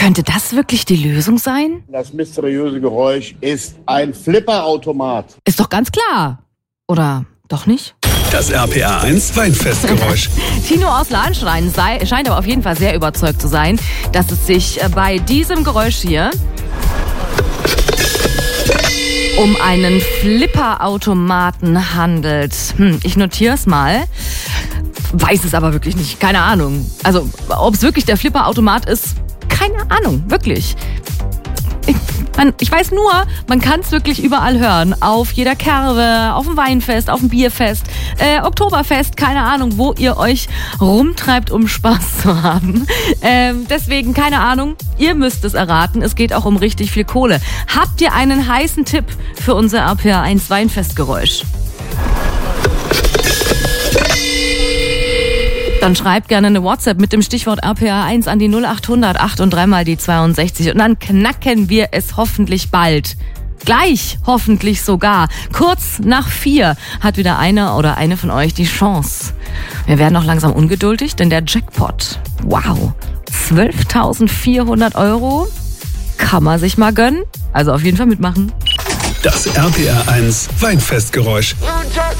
Könnte das wirklich die Lösung sein? Das mysteriöse Geräusch ist ein Flipperautomat. Ist doch ganz klar. Oder doch nicht? Das RPA 1 Weinfestgeräusch. Tino aus Lahnstein scheint aber auf jeden Fall sehr überzeugt zu sein, dass es sich bei diesem Geräusch hier um einen Flipperautomaten handelt. Ich notiere es mal. Weiß es aber wirklich nicht. Keine Ahnung. Also, ob es wirklich der Flipperautomat ist, keine Ahnung. Wirklich. Ich weiß nur, man kann es wirklich überall hören. Auf jeder Kerbe, auf dem Weinfest, auf dem Bierfest, Oktoberfest, keine Ahnung, wo ihr euch rumtreibt, um Spaß zu haben. Deswegen, keine Ahnung, ihr müsst es erraten. Es geht auch um richtig viel Kohle. Habt ihr einen heißen Tipp für unser RPA 1 Weinfestgeräusch? Dann schreibt gerne eine WhatsApp mit dem Stichwort RPA 1 an die 0800 8 und 3 mal die 62. Und dann knacken wir es hoffentlich bald. Gleich, hoffentlich sogar. Kurz nach 4 hat wieder einer oder eine von euch die Chance. Wir werden auch langsam ungeduldig, denn der Jackpot, wow, 12.400 € kann man sich mal gönnen. Also auf jeden Fall mitmachen. Das RPA 1 Weinfestgeräusch.